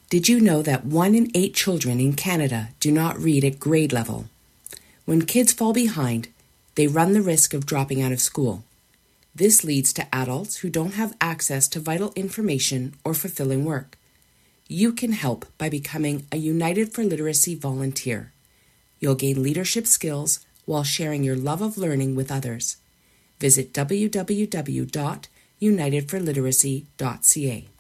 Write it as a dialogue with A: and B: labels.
A: Did you know that 1 in 8 children in Canada do not read at grade level? When kids fall behind, they run the risk of dropping out of school. This leads to adults who don't have access to vital information or fulfilling work. You can help by becoming a United for Literacy volunteer. You'll gain leadership skills while sharing your love of learning with others. Visit www.unitedforliteracy.ca.